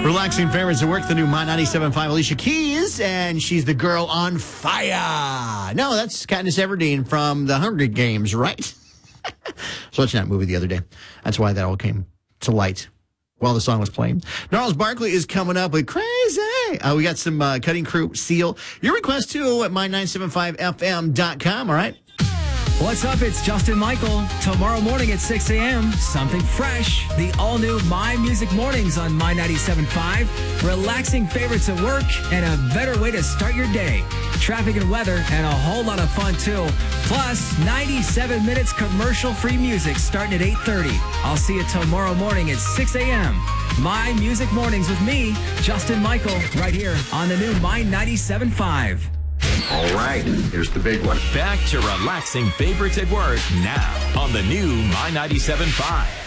Relaxing favorites at work, the new My 97.5 Alicia Keys, and she's the girl on fire. No, that's Katniss Everdeen from the Hunger Games, right? So watching that movie the other day. That's why that all came to light while the song was playing. Gnarls Barkley is coming up with Crazy. We got some Cutting Crew Seal. Your request, too, at my975fm.com, all right? What's up? It's Justin Michael. Tomorrow morning at 6 a.m., something fresh. The all-new My Music Mornings on My 97.5. Relaxing favorites at work and a better way to start your day. Traffic and weather and a whole lot of fun, too. Plus, 97 minutes commercial-free music starting at 8:30. I'll see you tomorrow morning at 6 a.m. My Music Mornings with me, Justin Michael, right here on the new My 97.5. All right, here's the big one. Back to relaxing favorites at work now on the new My 97.5.